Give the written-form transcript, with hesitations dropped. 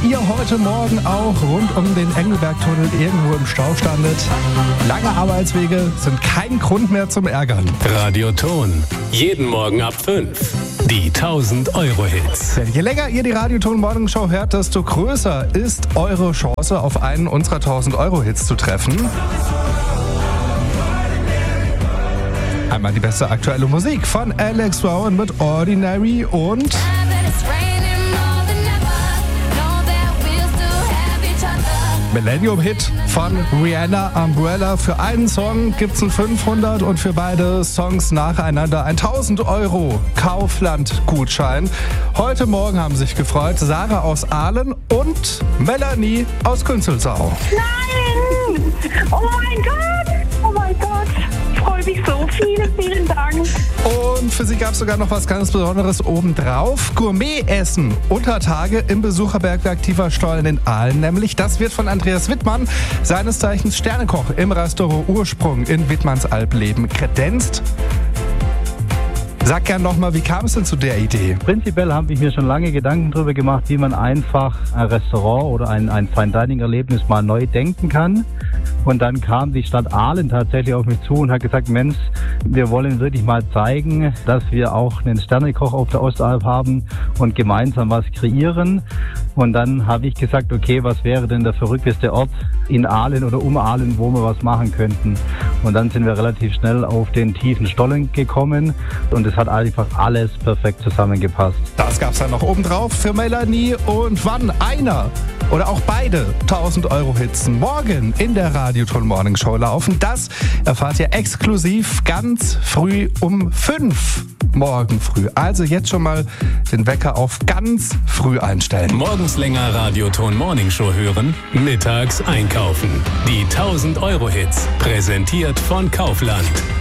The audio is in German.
ihr heute Morgen auch rund um den Engelberg-Tunnel irgendwo im Stau standet, lange Arbeitswege sind kein Grund mehr zum Ärgern. Radioton. Jeden Morgen ab 5. Die 1000-Euro-Hits. Je länger ihr die Radioton-Morning-Show hört, desto größer ist eure Chance, auf einen unserer 1000-Euro-Hits zu treffen. Einmal die beste aktuelle Musik von Alex Rowan mit Ordinary und Millennium-Hit von Rihanna, Umbrella. Für einen Song gibt's einen 500 und für beide Songs nacheinander ein 1000 Euro Kaufland-Gutschein. Heute Morgen haben sich gefreut Sarah aus Aalen und Melanie aus Künzelsau. Nein! Oh mein Gott! Oh mein Gott! Freue mich so. Vielen Dank. Und für sie gab es sogar noch was ganz Besonderes obendrauf. Gourmet-Essen unter Tage im Besucherbergwerk Tieferstollen in Aalen. Nämlich das wird von Andreas Wittmann, seines Zeichens Sternekoch im Restaurant Ursprung in Wittmannsalb-Leben, kredenzt. Sag gern nochmal, wie kam es denn zu der Idee? Prinzipiell habe ich mir schon lange Gedanken darüber gemacht, wie man einfach ein Restaurant oder ein Fine-Dining-Erlebnis mal neu denken kann. Und dann kam die Stadt Aalen tatsächlich auf mich zu und hat gesagt, Mensch, wir wollen wirklich mal zeigen, dass wir auch einen Sternekoch auf der Ostalb haben und gemeinsam was kreieren. Und dann habe ich gesagt, okay, was wäre denn der verrückteste Ort in Aalen oder um Aalen, wo wir was machen könnten? Und dann sind wir relativ schnell auf den tiefen Stollen gekommen und es hat einfach alles perfekt zusammengepasst. Das gab's dann noch obendrauf für Melanie. Und wann einer oder auch beide 1000 Euro Hits morgen in der Radioton Morning Show laufen, das erfahrt ihr exklusiv ganz früh um 5 morgen früh. Also jetzt schon mal den Wecker auf ganz früh einstellen. Morgens länger Radioton Morning Show hören, mittags einkaufen. Die 1000-Euro-Hits, präsentiert von Kaufland.